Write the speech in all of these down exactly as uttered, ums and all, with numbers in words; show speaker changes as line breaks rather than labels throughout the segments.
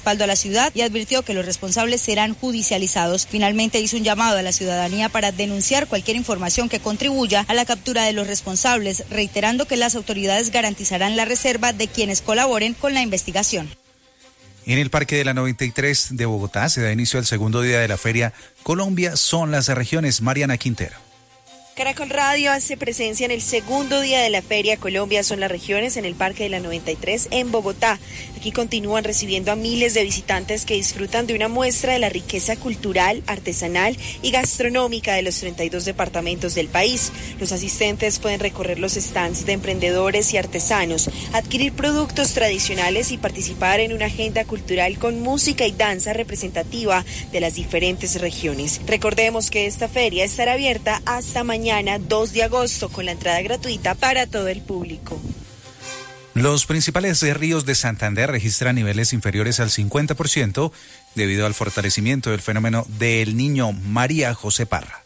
respaldo a la ciudad y advirtió que los responsables serán judicializados. Finalmente hizo un llamado a la ciudadanía para denunciar cualquier información que contribuya a la captura de los responsables, reiterando que las autoridades garantizarán la reserva de quienes colaboren con la investigación.
En el Parque de la noventa y tres de Bogotá se da inicio al segundo día de la feria Colombia son las regiones. Mariana Quintero.
Caracol Radio hace presencia en el segundo día de la Feria Colombia son las regiones en el Parque de la noventa y tres en Bogotá. Aquí continúan recibiendo a miles de visitantes que disfrutan de una muestra de la riqueza cultural, artesanal y gastronómica de los treinta y dos departamentos del país. Los asistentes pueden recorrer los stands de emprendedores y artesanos, adquirir productos tradicionales y participar en una agenda cultural con música y danza representativa de las diferentes regiones. Recordemos que esta feria estará abierta hasta mañana. Mañana, dos de agosto, con la entrada gratuita para todo el público.
Los principales ríos de Santander registran niveles inferiores al cincuenta por ciento debido al fortalecimiento del fenómeno del Niño. María José Parra.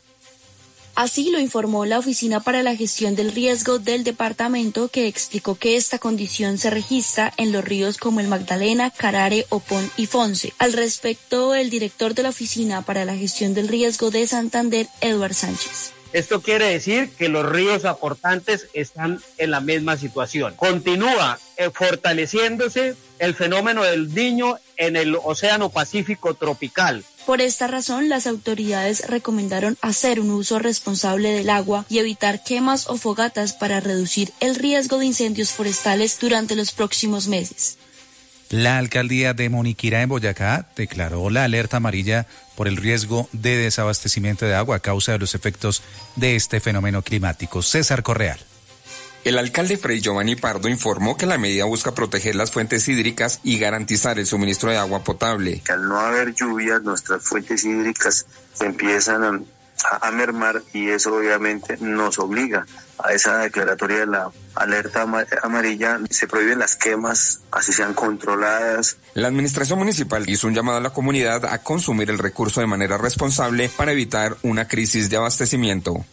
Así lo informó la Oficina para la Gestión del Riesgo del departamento, que explicó que esta condición se registra en los ríos como el Magdalena, Carare, Opón y Fonce. Al respecto, el director de la Oficina para la Gestión del Riesgo de Santander, Eduard Sánchez.
Esto quiere decir que los ríos aportantes están en la misma situación. Continúa eh, fortaleciéndose el fenómeno del Niño en el Océano Pacífico tropical.
Por esta razón, las autoridades recomendaron hacer un uso responsable del agua y evitar quemas o fogatas para reducir el riesgo de incendios forestales durante los próximos meses.
La alcaldía de Moniquirá en Boyacá declaró la alerta amarilla por el riesgo de desabastecimiento de agua a causa de los efectos de este fenómeno climático. César Correal.
El alcalde Fray Giovanni Pardo informó que la medida busca proteger las fuentes hídricas y garantizar el suministro de agua potable.
Al no haber lluvias, nuestras fuentes hídricas se empiezan a, a mermar y eso obviamente nos obliga a esa declaratoria de la alerta amarilla. Se prohíben las quemas, así sean controladas.
La administración municipal hizo un llamado a la comunidad a consumir el recurso de manera responsable para evitar una crisis de abastecimiento.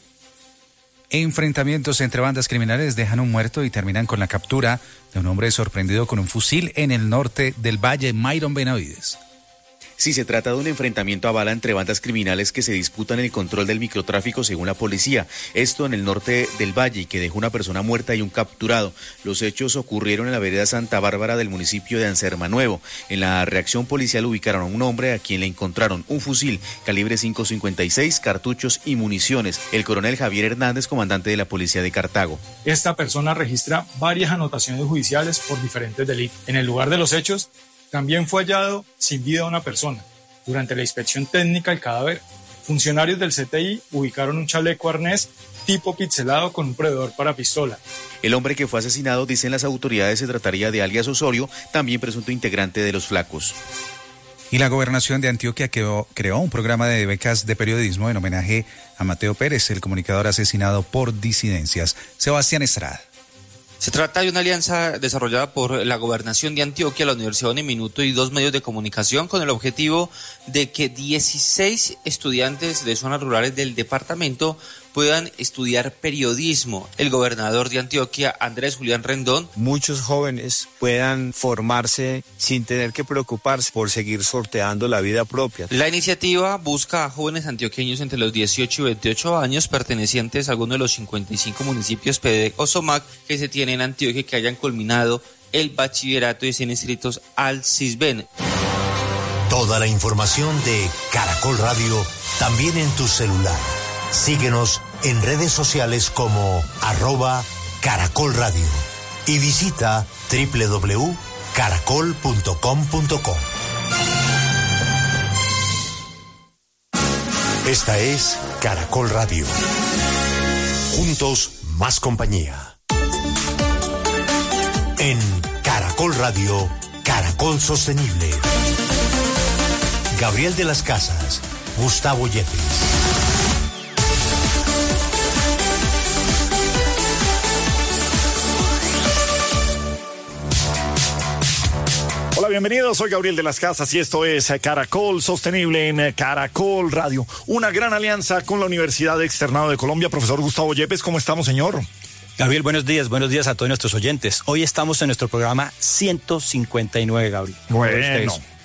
Enfrentamientos entre bandas criminales dejan un muerto y terminan con la captura de un hombre sorprendido con un fusil en el norte del Valle. Myron Benavides.
Sí, se trata de un enfrentamiento a bala entre bandas criminales que se disputan el control del microtráfico según la policía. Esto en el norte del Valle, que dejó una persona muerta y un capturado. Los hechos ocurrieron en la vereda Santa Bárbara del municipio de Anserma Nuevo. En la reacción policial ubicaron a un hombre a quien le encontraron un fusil calibre cinco cincuenta y seis, cartuchos y municiones. El coronel Javier Hernández, comandante de la policía de Cartago.
Esta persona registra varias anotaciones judiciales por diferentes delitos. En el lugar de los hechos, también fue hallado sin vida una persona. Durante la inspección técnica del cadáver, funcionarios del C T I ubicaron un chaleco arnés tipo pixelado con un proveedor para pistola.
El hombre que fue asesinado, dicen las autoridades, se trataría de alias Osorio, también presunto integrante de los Flacos.
Y la gobernación de Antioquia creó, creó un programa de becas de periodismo en homenaje a Mateo Pérez, el comunicador asesinado por disidencias. Sebastián Estrada.
Se trata de una alianza desarrollada por la Gobernación de Antioquia, la Universidad Uniminuto y dos medios de comunicación con el objetivo de que dieciséis estudiantes de zonas rurales del departamento puedan estudiar periodismo. El gobernador de Antioquia, Andrés Julián Rendón.
Muchos jóvenes puedan formarse sin tener que preocuparse por seguir sorteando la vida propia.
La iniciativa busca a jóvenes antioqueños entre los dieciocho y veintiocho años pertenecientes a alguno de los cincuenta y cinco municipios P D o SOMAC que se tienen en Antioquia que hayan culminado el bachillerato y sean inscritos al CISBEN.
Toda la información de Caracol Radio también en tu celular. Síguenos en redes sociales como arroba Caracol Radio y visita doble u doble u doble u punto caracol punto com punto co. Esta es Caracol Radio. Juntos, más compañía. En Caracol Radio, Caracol Sostenible. Gabriel de las Casas, Gustavo Yepes.
Hola, bienvenidos, soy Gabriel de las Casas y esto es Caracol Sostenible en Caracol Radio. Una gran alianza con la Universidad Externado de Colombia. Profesor Gustavo Yepes, ¿cómo estamos, señor?
Gabriel, buenos días, buenos días a todos nuestros oyentes. Hoy estamos en nuestro programa ciento cincuenta y nueve, Gabriel.
Bueno,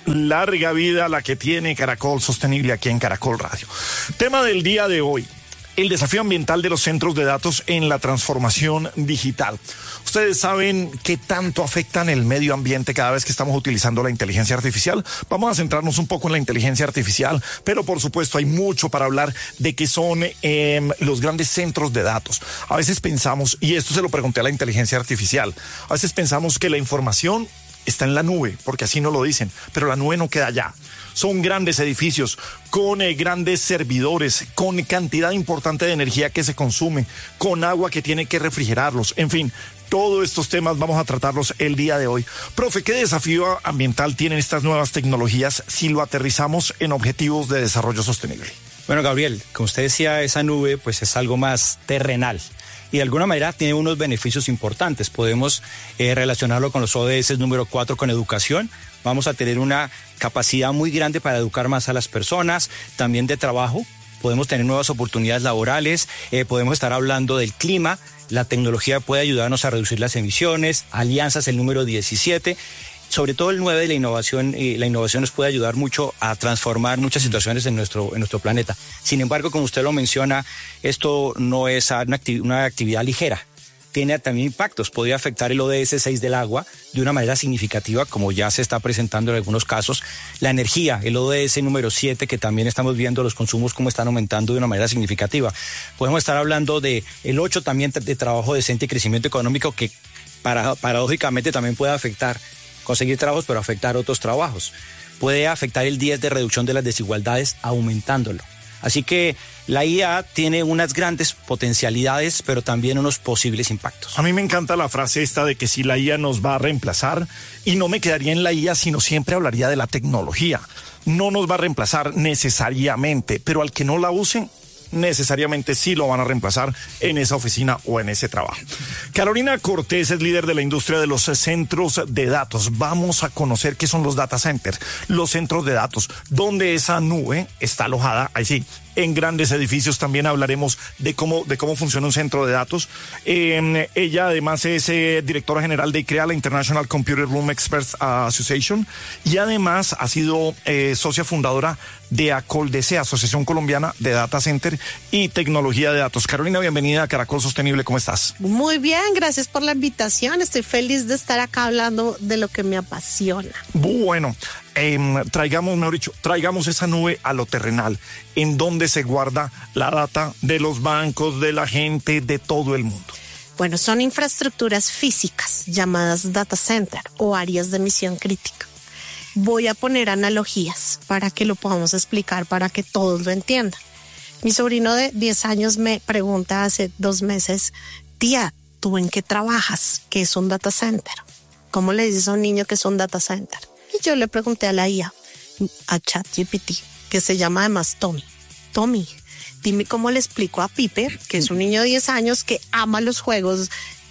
larga vida la que tiene Caracol Sostenible aquí en Caracol Radio. Tema del día de hoy: el desafío ambiental de los centros de datos en la transformación digital. ¿Ustedes saben qué tanto afectan el medio ambiente cada vez que estamos utilizando la inteligencia artificial? Vamos a centrarnos un poco en la inteligencia artificial, pero por supuesto hay mucho para hablar de qué son eh, los grandes centros de datos. A veces pensamos, y esto se lo pregunté a la inteligencia artificial, a veces pensamos que la información está en la nube, porque así nos lo dicen, pero la nube no queda allá. Son grandes edificios con eh, grandes servidores, con cantidad importante de energía que se consume, con agua que tiene que refrigerarlos, en fin, todos estos temas vamos a tratarlos el día de hoy. Profe, ¿qué desafío ambiental tienen estas nuevas tecnologías si lo aterrizamos en objetivos de desarrollo sostenible?
Bueno, Gabriel, como usted decía, esa nube pues es algo más terrenal. Y de alguna manera tiene unos beneficios importantes. Podemos eh, relacionarlo con los O D S número cuatro, con educación. Vamos a tener una capacidad muy grande para educar más a las personas, también de trabajo. Podemos tener nuevas oportunidades laborales, eh, podemos estar hablando del clima. La tecnología puede ayudarnos a reducir las emisiones. Alianzas, el número diecisiete. Sobre todo el nueve de la innovación, eh, la innovación nos puede ayudar mucho a transformar muchas situaciones en nuestro, en nuestro planeta. Sin embargo, como usted lo menciona, esto no es una, acti- una actividad ligera. Tiene también impactos. Podría afectar el O D S seis del agua de una manera significativa, como ya se está presentando en algunos casos. La energía, el O D S número siete, que también estamos viendo los consumos como están aumentando de una manera significativa. Podemos estar hablando de el ocho también de trabajo decente y crecimiento económico, que para, paradójicamente también puede afectar conseguir trabajos, pero afectar otros trabajos. Puede afectar el diez de reducción de las desigualdades, aumentándolo. Así que la I A tiene unas grandes potencialidades, pero también unos posibles impactos.
A mí me encanta la frase esta de que si la I A nos va a reemplazar, y no me quedaría en la I A, sino siempre hablaría de la tecnología. No nos va a reemplazar necesariamente, pero al que no la use, necesariamente sí lo van a reemplazar en esa oficina o en ese trabajo. Carolina Cortés es líder de la industria de los centros de datos. Vamos a conocer qué son los data centers, los centros de datos, donde esa nube está alojada, ahí sí, en grandes edificios. También hablaremos de cómo, de cómo funciona un centro de datos. Eh, ella además es eh, directora general de ICREA, la International Computer Room Experts Association, y además ha sido eh, socia fundadora de ACOLDECE, Asociación Colombiana de Data Center y Tecnología de Datos. Carolina, bienvenida a Caracol Sostenible, ¿cómo estás?
Muy bien, gracias por la invitación. Estoy feliz de estar acá hablando de lo que me apasiona.
Bueno, eh, traigamos, mejor dicho, traigamos esa nube a lo terrenal, en donde se guarda la data de los bancos, de la gente, de todo el mundo.
Bueno, son infraestructuras físicas llamadas data center o áreas de misión crítica. Voy a poner analogías para que lo podamos explicar, para que todos lo entiendan. Mi sobrino de diez años me pregunta hace dos meses, tía, ¿tú en qué trabajas? ¿Qué es un data center? ¿Cómo le dices a un niño que es un data center? Y yo le pregunté a la I A, a ChatGPT, que se llama además Tommy. Tommy, dime cómo le explico a Pipe, que es un niño de diez años que ama los juegos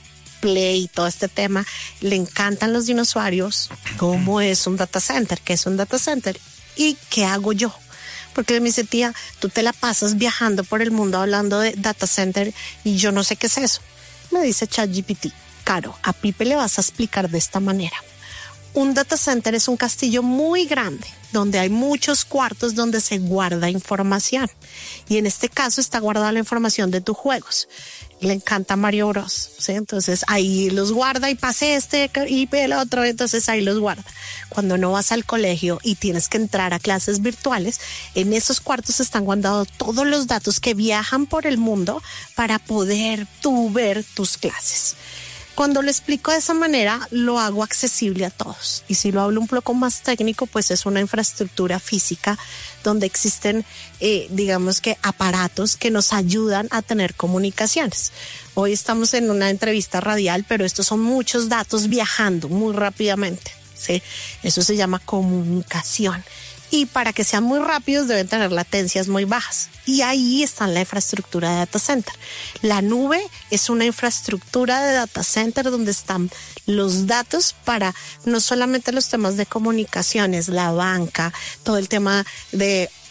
Play y todo este tema, le encantan los dinosaurios, cómo es un data center, qué es un data center y qué hago yo. Porque me dice, tía, tú te la pasas viajando por el mundo hablando de data center y yo no sé qué es eso. Me dice ChatGPT, Caro, a Pipe le vas a explicar de esta manera. Un data center es un castillo muy grande donde hay muchos cuartos donde se guarda información. Y en este caso está guardada la información de tus juegos. Le encanta Mario Bros, ¿sí? Entonces ahí los guarda y pase este y el otro, entonces ahí los guarda. Cuando no vas al colegio y tienes que entrar a clases virtuales, en esos cuartos están guardados todos los datos que viajan por el mundo para poder tú ver tus clases. Cuando lo explico de esa manera, lo hago accesible a todos. Y si lo hablo un poco más técnico, pues es una infraestructura física donde existen, eh, digamos que aparatos que nos ayudan a tener comunicaciones. Hoy estamos en una entrevista radial, pero estos son muchos datos viajando muy rápidamente, ¿sí? Eso se llama comunicación. Y para que sean muy rápidos deben tener latencias muy bajas. Y ahí está la infraestructura de data center. La nube es una infraestructura de data center donde están los datos para no solamente los temas de comunicaciones, la banca, todo el tema de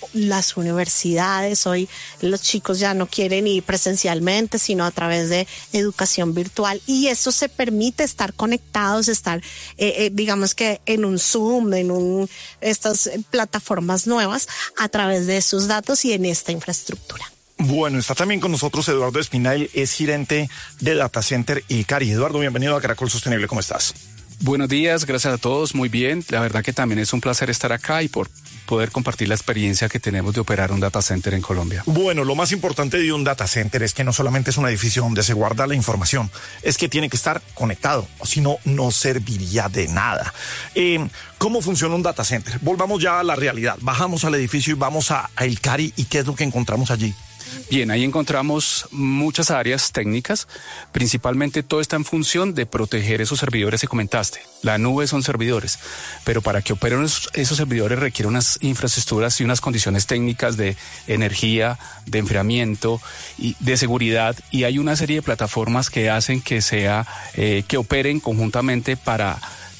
las universidades. Hoy los chicos ya no quieren ir presencialmente, sino a través de educación virtual, y eso se permite estar conectados, estar, eh, eh, digamos que en un Zoom, en un, estas plataformas nuevas, a través de esos datos y en esta infraestructura.
Bueno, está también con nosotros Eduardo Espinal, es gerente de Data Center Icari. Eduardo, bienvenido a Caracol Sostenible, ¿cómo estás?
Buenos días, gracias a todos, muy bien. La verdad que también es un placer estar acá y por poder compartir la experiencia que tenemos de operar un data center en Colombia.
Bueno, lo más importante de un data center es que no solamente es un edificio donde se guarda la información, es que tiene que estar conectado, o si no, no serviría de nada. Eh, ¿Cómo funciona un data center? Volvamos ya a la realidad. Bajamos al edificio y vamos a, a Icari, ¿y qué es lo que encontramos allí?
Bien, ahí encontramos muchas áreas técnicas, principalmente todo está en función de proteger esos servidores que comentaste. La nube son servidores, pero para que operen esos, esos servidores requiere unas infraestructuras y unas condiciones técnicas de energía, de enfriamiento y de seguridad, y hay una serie de plataformas que hacen que sea, eh, que operen conjuntamente para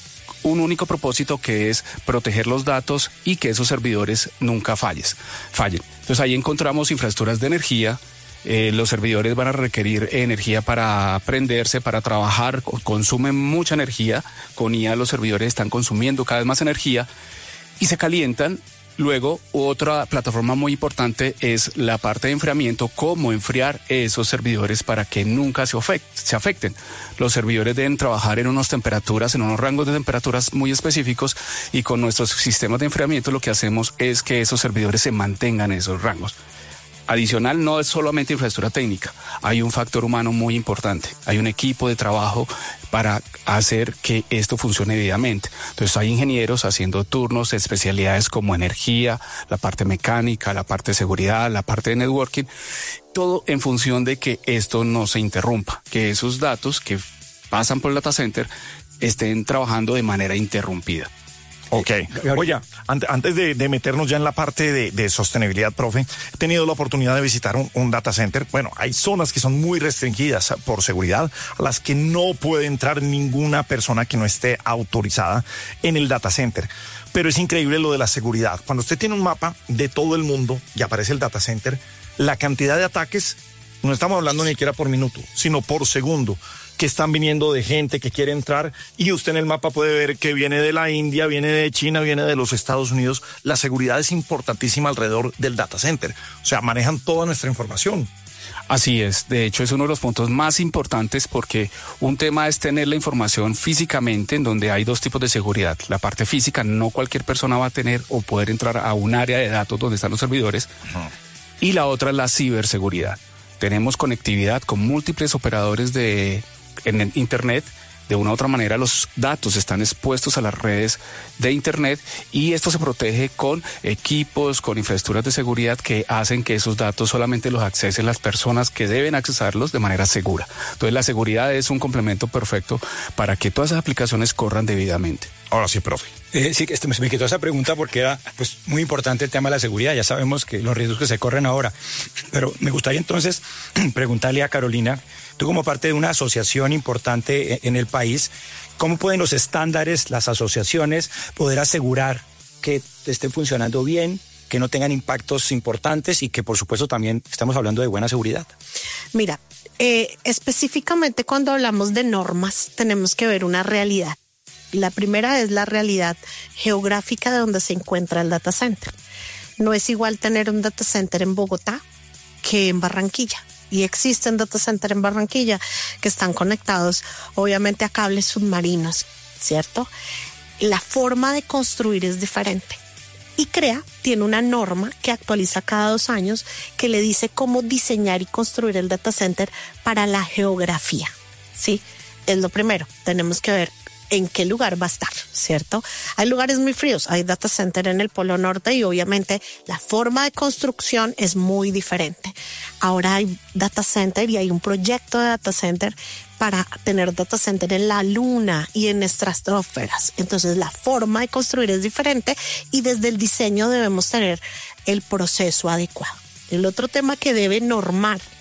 un único propósito, que es proteger los datos y que esos servidores nunca falles, fallen. Entonces ahí encontramos infraestructuras de energía. Eh, los servidores van a requerir energía para prenderse, para trabajar, consumen mucha energía. Con I A los servidores están consumiendo cada vez más energía y se calientan. Luego, otra plataforma muy importante es la parte de enfriamiento, cómo enfriar esos servidores para que nunca se, ofect- se afecten. Los servidores deben trabajar en unas temperaturas, en unos rangos de temperaturas muy específicos, y con nuestros sistemas de enfriamiento lo que hacemos es que esos servidores se mantengan en esos rangos. Adicional, no es solamente infraestructura técnica, hay un factor humano muy importante, hay un equipo de trabajo para hacer que esto funcione debidamente. Entonces hay ingenieros haciendo turnos de especialidades como energía, la parte mecánica, la parte de seguridad, la parte de networking, todo en función de que esto no se interrumpa, que esos datos que pasan por el data center estén trabajando de manera interrumpida.
Ok. Oye, antes de, de meternos ya en la parte de, de sostenibilidad, profe, he tenido la oportunidad de visitar un, un data center. Bueno, hay zonas que son muy restringidas por seguridad, a las que no puede entrar ninguna persona que no esté autorizada en el data center. Pero es increíble lo de la seguridad. Cuando usted tiene un mapa de todo el mundo y aparece el data center, la cantidad de ataques, no estamos hablando ni siquiera por minuto, sino por segundo, que están viniendo de gente que quiere entrar, y usted en el mapa puede ver que viene de la India, viene de China, viene de los Estados Unidos. La seguridad es importantísima alrededor del data center. O sea, manejan toda nuestra información.
Así es, de hecho es uno de los puntos más importantes, porque un tema es tener la información físicamente, en donde hay dos tipos de seguridad. La parte física, no cualquier persona va a tener o poder entrar a un área de datos donde están los servidores. Uh-huh. Y la otra es la ciberseguridad. Tenemos conectividad con múltiples operadores de en Internet. De una u otra manera los datos están expuestos a las redes de Internet, y esto se protege con equipos, con infraestructuras de seguridad que hacen que esos datos solamente los accesen las personas que deben accesarlos de manera segura. Entonces la seguridad es un complemento perfecto para que todas esas aplicaciones corran debidamente.
Ahora sí, profe.
Eh, sí, este, me quitó esa pregunta porque era pues muy importante el tema de la seguridad. Ya sabemos que los riesgos que se corren ahora. Pero me gustaría entonces preguntarle a Carolina, tú como parte de una asociación importante en el país, ¿cómo pueden los estándares, las asociaciones, poder asegurar que estén funcionando bien, que no tengan impactos importantes y que por supuesto también estamos hablando de buena seguridad?
Mira, eh, específicamente cuando hablamos de normas tenemos que ver una realidad. La primera es la realidad geográfica de donde se encuentra el data center. No es igual tener un data center en Bogotá que en Barranquilla. Y existen data center en Barranquilla que están conectados obviamente a cables submarinos, ¿cierto? La forma de construir es diferente. Y CREA tiene una norma que actualiza cada dos años que le dice cómo diseñar y construir el data center para la geografía, ¿sí? Es lo primero, tenemos que ver en qué lugar va a estar, ¿cierto? Hay lugares muy fríos, hay data center en el Polo Norte y obviamente la forma de construcción es muy diferente. Ahora hay data center y hay un proyecto de data center para tener data center en la Luna y en estratosferas. Entonces la forma de construir es diferente y desde el diseño debemos tener el proceso adecuado. El otro tema que debe normar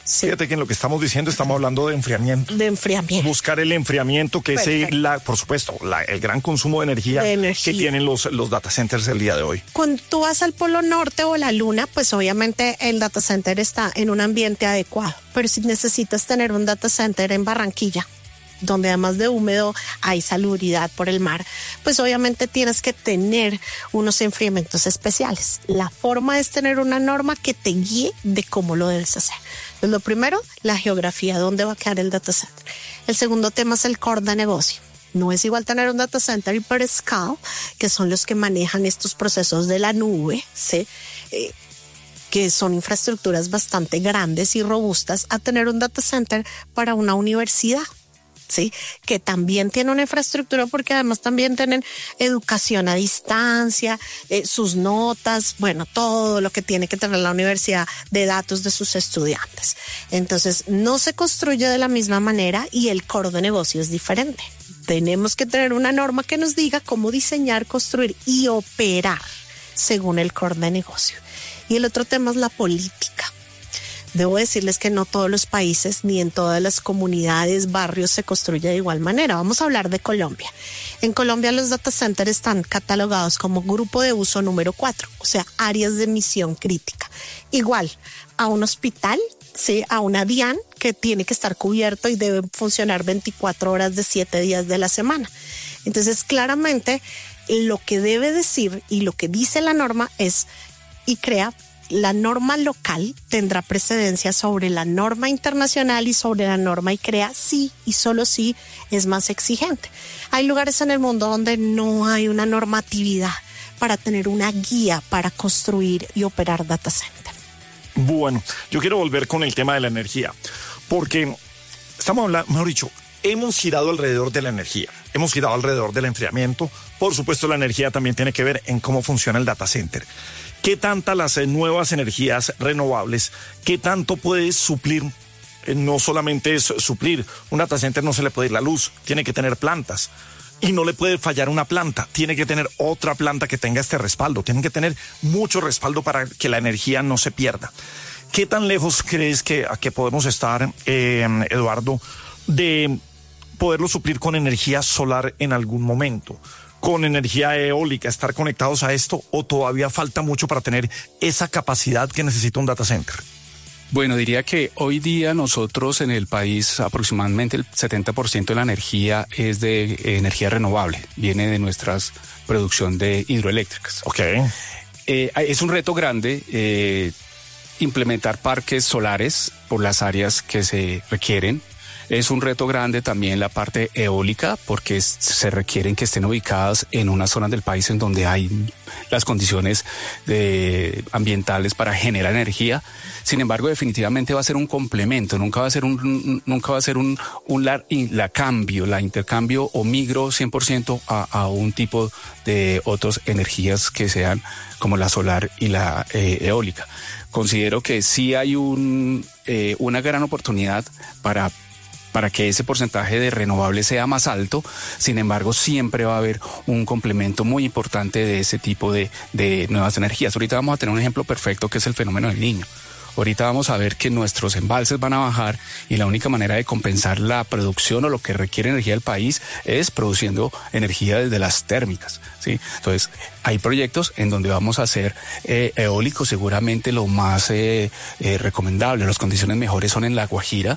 Sí.
Fíjate que en lo que estamos diciendo estamos hablando de enfriamiento.
De enfriamiento.
Buscar el enfriamiento, que Perfecto. es, el, la, por supuesto, la, el gran consumo de energía, de energía que tienen los, los data centers el día de hoy.
Cuando tú vas al Polo Norte o la Luna, pues obviamente el data center está en un ambiente adecuado. Pero si necesitas tener un data center en Barranquilla, donde además de húmedo hay salubridad por el mar, pues obviamente tienes que tener unos enfriamientos especiales. La forma es tener una norma que te guíe de cómo lo debes hacer. Entonces, lo primero, la geografía, dónde va a quedar el data center. El segundo tema es el core de negocio. No es igual tener un data center hyperscale, que son los que manejan estos procesos de la nube, ¿sí? Eh, que son infraestructuras bastante grandes y robustas, a tener un data center para una universidad. ¿Sí? Que también tiene una infraestructura, porque además también tienen educación a distancia, eh, sus notas, bueno, todo lo que tiene que tener la universidad de datos de sus estudiantes. Entonces, no se construye de la misma manera y el core de negocio es diferente. Tenemos que tener una norma que nos diga cómo diseñar, construir y operar según el core de negocio. Y el otro tema es la política. Debo decirles que no todos los países ni en todas las comunidades, barrios se construye de igual manera. Vamos a hablar de Colombia. En Colombia los data centers están catalogados como grupo de uso número cuatro, o sea, áreas de misión crítica. Igual a un hospital, sí, a una DIAN que tiene que estar cubierto y debe funcionar veinticuatro horas de siete días de la semana. Entonces, claramente, lo que debe decir y lo que dice la norma es, y crea, la norma local tendrá precedencia sobre la norma internacional y sobre la norma ICREA sí y solo sí es más exigente. Hay lugares en el mundo donde no hay una normatividad para tener una guía para construir y operar data center.
Bueno, yo quiero volver con el tema de la energía, porque estamos hablando, mejor dicho, hemos girado alrededor de la energía, hemos girado alrededor del enfriamiento. Por supuesto, la energía también tiene que ver en cómo funciona el data center. ¿Qué tanta las nuevas energías renovables, qué tanto puede suplir? Eh, no solamente es suplir, un data center no se le puede ir la luz, tiene que tener plantas. Y no le puede fallar una planta, tiene que tener otra planta que tenga este respaldo, tienen que tener mucho respaldo para que la energía no se pierda. ¿Qué tan lejos crees que, a que podemos estar, eh, Eduardo, de poderlo suplir con energía solar en algún momento? ¿Con energía eólica, estar conectados a esto, o todavía falta mucho para tener esa capacidad que necesita un data center?
Bueno, diría que hoy día nosotros en el país aproximadamente el setenta por ciento de la energía es de eh, energía renovable, viene de nuestra producción de hidroeléctricas.
Ok.
Eh, es un reto grande eh, implementar parques solares por las áreas que se requieren. Es un reto grande también la parte eólica, porque es, se requieren que estén ubicadas en una zona del país en donde hay las condiciones de, ambientales para generar energía. Sin embargo, definitivamente va a ser un complemento, nunca va a ser un, nunca va a ser un, un la, la cambio, la intercambio o migro cien por ciento a, a un tipo de otras energías que sean como la solar y la eh, eólica. Considero que sí hay un, eh, una gran oportunidad para para que ese porcentaje de renovables sea más alto. Sin embargo, siempre va a haber un complemento muy importante de ese tipo de, de nuevas energías. Ahorita vamos a tener un ejemplo perfecto que es el fenómeno del Niño. Ahorita vamos a ver que nuestros embalses van a bajar y la única manera de compensar la producción o lo que requiere energía del país es produciendo energía desde las térmicas, ¿sí? Entonces, hay proyectos en donde vamos a hacer eh, eólicos, seguramente lo más eh, eh, recomendable. Las condiciones mejores son en La Guajira.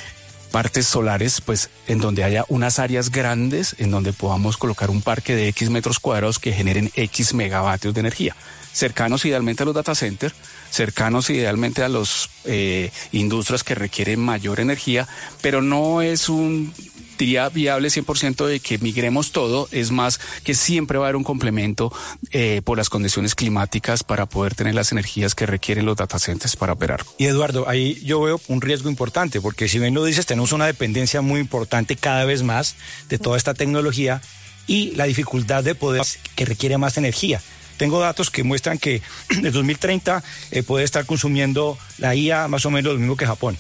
Partes solares, pues en donde haya unas áreas grandes en donde podamos colocar un parque de X metros cuadrados que generen X megavatios de energía, cercanos idealmente a los data centers, cercanos idealmente a las eh, industrias que requieren mayor energía, pero no es un diría viable cien por ciento de que migremos todo, es más que siempre va a haber un complemento eh, por las condiciones climáticas para poder tener las energías que requieren los data centers para operar.
Y Eduardo, ahí yo veo un riesgo importante, porque si bien lo dices, tenemos una dependencia muy importante cada vez más de toda esta tecnología y la dificultad de poder que requiere más energía. Tengo datos que muestran que en el dos mil treinta eh, puede estar consumiendo la I A más o menos lo mismo que Japón.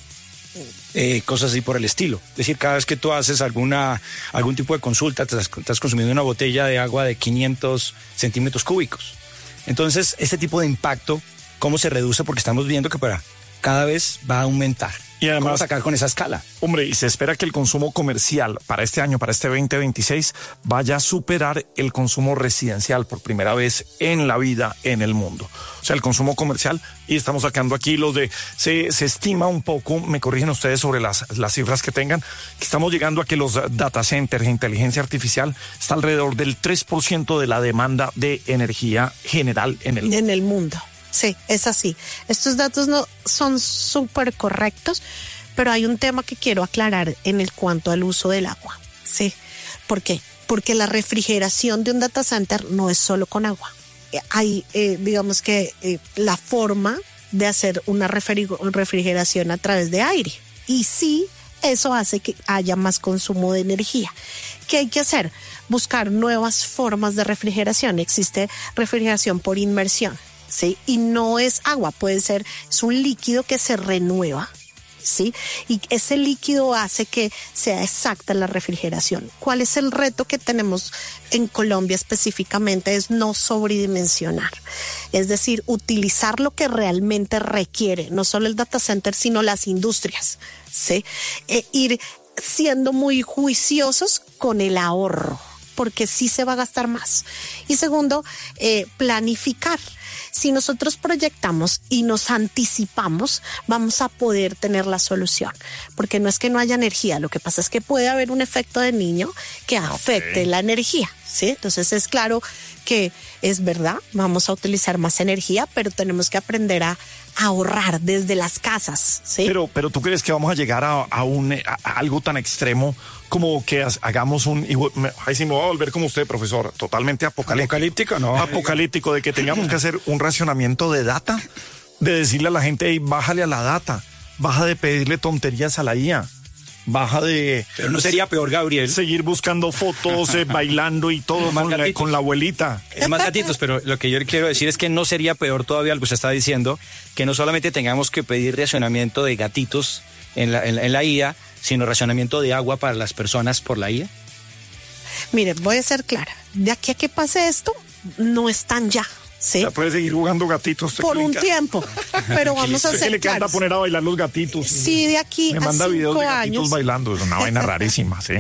Eh, cosas así por el estilo. Es decir, cada vez que tú haces alguna algún tipo de consulta, te estás, estás consumiendo una botella de agua de quinientos centímetros cúbicos. Entonces, este tipo de impacto, ¿cómo se reduce? Porque estamos viendo que para cada vez va a aumentar.
Y además,
¿cómo sacar con esa escala?
Hombre, y se espera que el consumo comercial para este año, para este veinte veintiséis, vaya a superar el consumo residencial por primera vez en la vida en el mundo. O sea, el consumo comercial, y estamos sacando aquí los de, se, se estima un poco, me corrigen ustedes sobre las, las cifras que tengan, que estamos llegando a que los data centers, inteligencia artificial, está alrededor del tres por ciento de la demanda de energía general en el mundo.
En el mundo. Sí, es así. Estos datos no son súper correctos, pero hay un tema que quiero aclarar en el cuanto al uso del agua. Sí. ¿Por qué? Porque la refrigeración de un data center no es solo con agua. Hay, eh, digamos que eh, la forma de hacer una refrigeración a través de aire. Y sí, eso hace que haya más consumo de energía. ¿Qué hay que hacer? Buscar nuevas formas de refrigeración. Existe refrigeración por inmersión. ¿Sí? Y no es agua, puede ser, es un líquido que se renueva, ¿sí? Y ese líquido hace que sea exacta la refrigeración. ¿Cuál es el reto que tenemos en Colombia específicamente? Es no sobredimensionar, es decir, utilizar lo que realmente requiere, no solo el data center, sino las industrias, ¿sí? E ir siendo muy juiciosos con el ahorro, porque sí se va a gastar más. Y segundo, eh, planificar. Si nosotros proyectamos y nos anticipamos, vamos a poder tener la solución. Porque no es que no haya energía, lo que pasa es que puede haber un efecto de niño que afecte okay. la energía, ¿sí? Entonces es claro que es verdad, vamos a utilizar más energía, pero tenemos que aprender a ahorrar desde las casas, ¿sí?
Pero, pero ¿tú crees que vamos a llegar a, a, un, a, a algo tan extremo como que hagamos un... Ahí sí me voy a volver como usted, profesor, totalmente apocalíptico.
Apocalíptico, no.
Apocalíptico, de que tengamos que hacer un racionamiento de data, de decirle a la gente, hey, bájale a la data, baja de pedirle tonterías a la I A. Baja de...
Pero no sería peor, Gabriel.
Seguir buscando fotos, eh, bailando y todo con la, con la abuelita.
Es más gatitos, pero lo que yo quiero decir es que no sería peor todavía lo que usted está diciendo, que no solamente tengamos que pedir racionamiento de gatitos en la, en, en la I A, sino racionamiento de agua para las personas por la I A.
Mire, voy a ser clara. De aquí a que pase esto, no están ya. Sí.
O sea, puede seguir jugando gatitos.
Por un tiempo, pero vamos a hacer
le encanta poner a bailar los gatitos.
Sí, de aquí
Me
a
manda
cinco
videos de
años.
gatitos bailando, es una vaina rarísima, sí.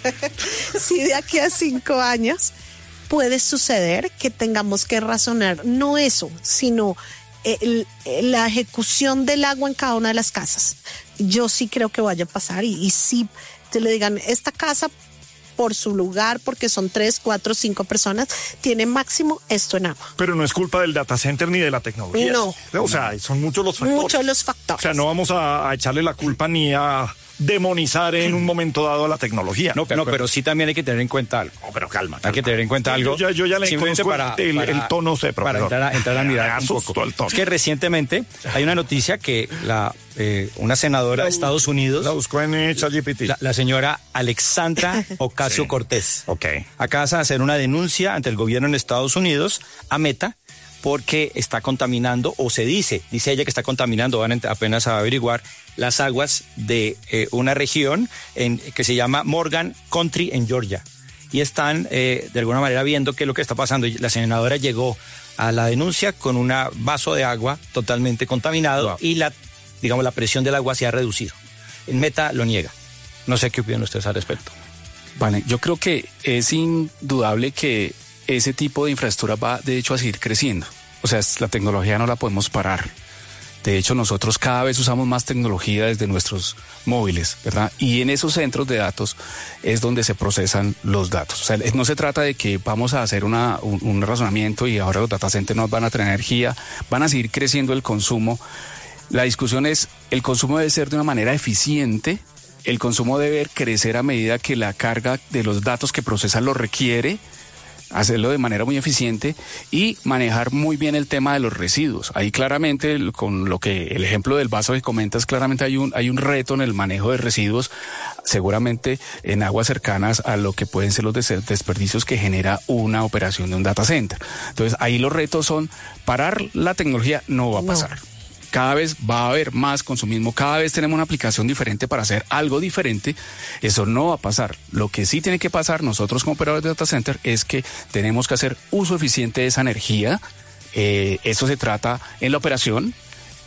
Sí, de aquí a cinco años puede suceder que tengamos que razonar no eso, sino el, la ejecución del agua en cada una de las casas. Yo sí creo que vaya a pasar y, y sí te le digan, esta casa por su lugar, porque son tres, cuatro, cinco personas, tiene máximo esto en agua.
Pero no es culpa del data center ni de la tecnología.
No.
O sea, son muchos los factores.
Muchos los factores.
O sea, no vamos a, a echarle la culpa ni a demonizar en un momento dado a la tecnología.
No, no, pero sí también hay que tener en cuenta algo.
No, pero calma, calma.
Hay que tener en cuenta algo.
Yo ya, yo ya le conozco
para,
el,
para,
el tono, sé,
para entrar a, entrar a mirar un poco.
El tono.
Es que recientemente hay una noticia que la eh, una senadora de Estados Unidos,
la buscó en ChatGPT,
la, la señora Alexandra Ocasio-Cortez,
sí. Okay.
acaba de hacer una denuncia ante el gobierno en Estados Unidos a Meta porque está contaminando, o se dice, dice ella que está contaminando, van a, apenas a averiguar, las aguas de eh, una región en, que se llama Morgan Country en Georgia. Y están eh, de alguna manera viendo qué es lo que está pasando. Y la senadora llegó a la denuncia con un vaso de agua totalmente contaminado wow. y la, digamos, la presión del agua se ha reducido. El Meta lo niega. No sé qué opinan ustedes al respecto.
Vale, yo creo que es indudable que ese tipo de infraestructura va de hecho a seguir creciendo. O sea, la tecnología no la podemos parar. De hecho, nosotros cada vez usamos más tecnología desde nuestros móviles, ¿verdad? Y en esos centros de datos es donde se procesan los datos. O sea, no se trata de que vamos a hacer una, un, un razonamiento y ahora los data centers no van a tener energía, van a seguir creciendo el consumo. La discusión es, el consumo debe ser de una manera eficiente, el consumo debe crecer a medida que la carga de los datos que procesan lo requiere, hacerlo de manera muy eficiente y manejar muy bien el tema de los residuos. Ahí claramente, con lo que el ejemplo del vaso que comentas, claramente hay un, hay un reto en el manejo de residuos, seguramente en aguas cercanas a lo que pueden ser los des- desperdicios que genera una operación de un data center. Entonces, ahí los retos son parar la tecnología, no va a pasar. No. Cada vez va a haber más consumismo, cada vez tenemos una aplicación diferente para hacer algo diferente, eso no va a pasar. Lo que sí tiene que pasar nosotros como operadores de data center es que tenemos que hacer uso eficiente de esa energía, eh, eso se trata en la operación,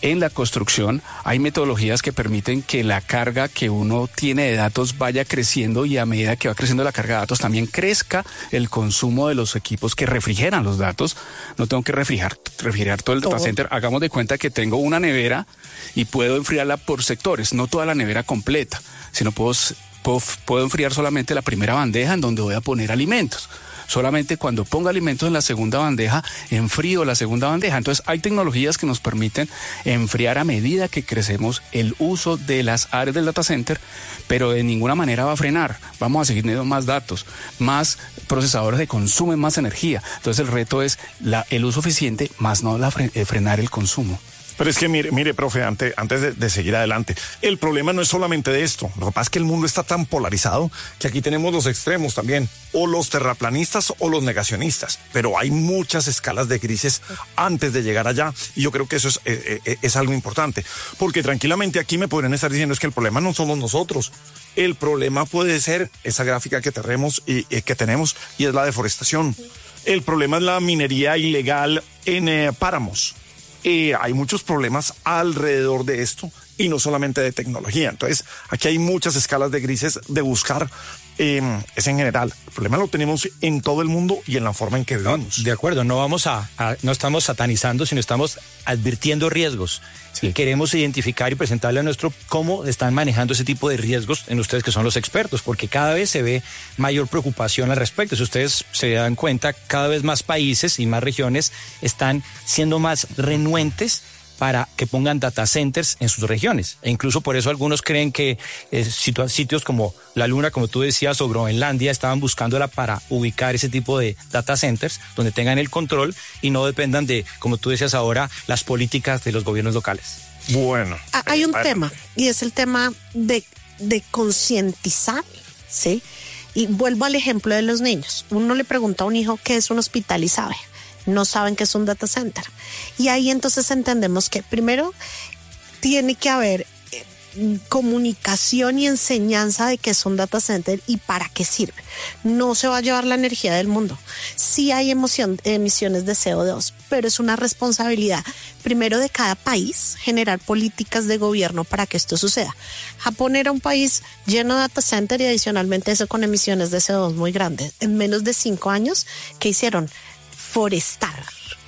en la construcción hay metodologías que permiten que la carga que uno tiene de datos vaya creciendo y a medida que va creciendo la carga de datos también crezca el consumo de los equipos que refrigeran los datos. No tengo que refrigerar, refrigerar todo el data center. Hagamos de cuenta que tengo una nevera y puedo enfriarla por sectores, no toda la nevera completa, sino puedo, puedo, puedo enfriar solamente la primera bandeja en donde voy a poner alimentos. Solamente cuando ponga alimentos en la segunda bandeja, enfrío la segunda bandeja. Entonces hay tecnologías que nos permiten enfriar a medida que crecemos el uso de las áreas del data center, pero de ninguna manera va a frenar. Vamos a seguir teniendo más datos, más procesadores que consumen más energía. Entonces el reto es la, el uso eficiente, más no la fre, eh, frenar el consumo.
Pero es que mire, mire, profe, antes, antes de, de seguir adelante, el problema no es solamente de esto. Lo que pasa es que el mundo está tan polarizado que aquí tenemos los extremos también, o los terraplanistas o los negacionistas. Pero hay muchas escalas de grises antes de llegar allá, y yo creo que eso es, eh, eh, es algo importante. Porque tranquilamente aquí me podrían estar diciendo es que el problema no somos nosotros. El problema puede ser esa gráfica que tenemos y, y que tenemos y es la deforestación. El problema es la minería ilegal en eh, páramos. Eh, hay muchos problemas alrededor de esto y no solamente de tecnología. Entonces, aquí hay muchas escalas de grises de buscar. Eh, es en general. El problema lo tenemos en todo el mundo y en la forma en que vivimos.
No, de acuerdo, no vamos a, a, no estamos satanizando, sino estamos advirtiendo riesgos. Sí. Y queremos identificar y presentarle a nuestro cómo están manejando ese tipo de riesgos en ustedes que son los expertos, porque cada vez se ve mayor preocupación al respecto. Si ustedes se dan cuenta, cada vez más países y más regiones están siendo más renuentes para que pongan data centers en sus regiones. E incluso por eso algunos creen que eh, sitios como la Luna, como tú decías, o Groenlandia, estaban buscándola para ubicar ese tipo de data centers donde tengan el control y no dependan de, como tú decías ahora, las políticas de los gobiernos locales.
Bueno.
Hay un tema, y es el tema de, de concientizar, ¿sí? Y vuelvo al ejemplo de los niños. Uno le pregunta a un hijo qué es un hospital y sabe. No saben qué es un data center. Y ahí entonces entendemos que primero tiene que haber eh, comunicación y enseñanza de qué es un data center y para qué sirve. No se va a llevar la energía del mundo. Sí hay emoción, emisiones de C O dos, pero es una responsabilidad primero de cada país generar políticas de gobierno para que esto suceda. Japón era un país lleno de data center y adicionalmente eso con emisiones de C O dos muy grandes. En menos de cinco años, ¿qué hicieron? Forestar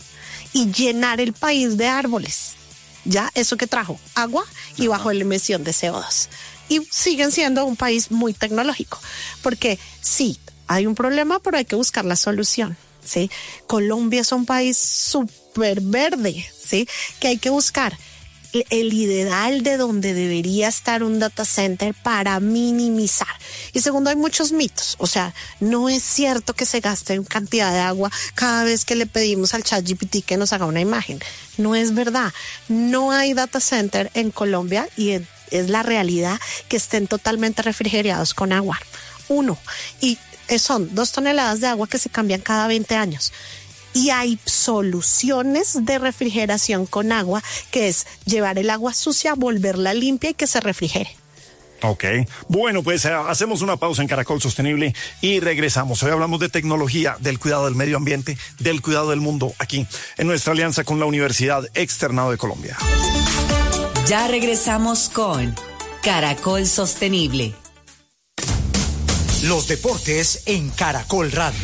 y llenar el país de árboles. Ya, eso que trajo agua y bajó la emisión de C O dos. Y siguen siendo un país muy tecnológico, porque sí, hay un problema, pero hay que buscar la solución, ¿sí? Colombia es un país súper verde, ¿sí? Que hay que buscar el ideal de donde debería estar un data center para minimizar. Y segundo, hay muchos mitos. O sea, no es cierto que se gaste en cantidad de agua cada vez que le pedimos al ChatGPT que nos haga una imagen. No es verdad. No hay data center en Colombia y es la realidad que estén totalmente refrigerados con agua. Uno. Y son dos toneladas de agua que se cambian cada veinte años. Y hay soluciones de refrigeración con agua, que es llevar el agua sucia, volverla limpia y que se refrigere.
Ok, bueno, pues eh, hacemos una pausa en Caracol Sostenible y regresamos. Hoy hablamos de tecnología, del cuidado del medio ambiente, del cuidado del mundo, aquí en nuestra alianza con la Universidad Externado de Colombia.
Ya regresamos con Caracol Sostenible.
Los deportes en Caracol Radio.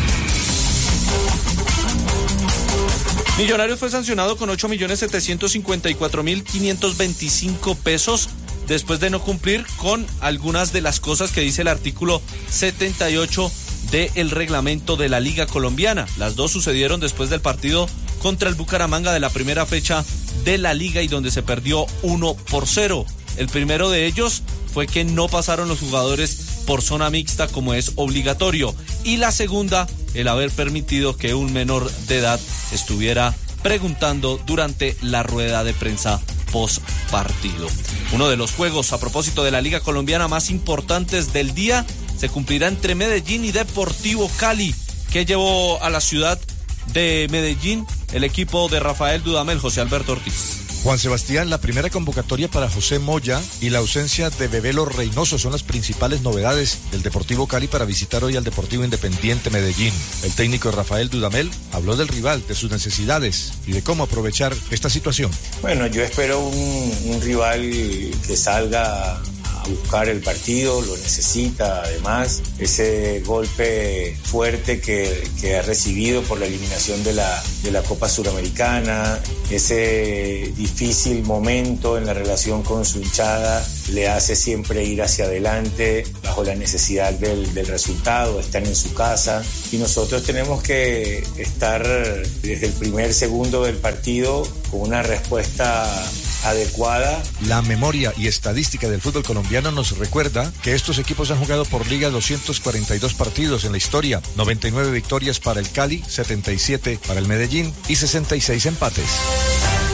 Millonarios fue sancionado con ocho millones setecientos cincuenta y cuatro mil quinientos veinticinco pesos después de no cumplir con algunas de las cosas que dice el artículo setenta y ocho del reglamento de la Liga Colombiana. Las dos sucedieron después del partido contra el Bucaramanga de la primera fecha de la Liga y donde se perdió uno por cero. El primero de ellos fue que no pasaron los jugadores por zona mixta como es obligatorio. Y la segunda, el haber permitido que un menor de edad estuviera preguntando durante la rueda de prensa post partido. Uno de los juegos a propósito de la Liga Colombiana más importantes del día se cumplirá entre Medellín y Deportivo Cali, que llevó a la ciudad de Medellín el equipo de Rafael Dudamel, José Alberto Ortiz.
Juan Sebastián, la primera convocatoria para José Moya y la ausencia de Bebelo Reynoso son las principales novedades del Deportivo Cali para visitar hoy al Deportivo Independiente Medellín. El técnico Rafael Dudamel habló del rival, de sus necesidades y de cómo aprovechar esta situación.
Bueno, yo espero un, un rival que salga a buscar el partido, lo necesita además, ese golpe fuerte que, que ha recibido por la eliminación de la, de la Copa Suramericana, ese difícil momento en la relación con su hinchada, le hace siempre ir hacia adelante bajo la necesidad del, del resultado, están en su casa y nosotros tenemos que estar desde el primer segundo del partido con una respuesta adecuada.
La memoria y estadística del fútbol colombiano nos recuerda que estos equipos han jugado por liga doscientos cuarenta y dos partidos en la historia, noventa y nueve victorias para el Cali, setenta y siete para el Medellín y sesenta y seis empates.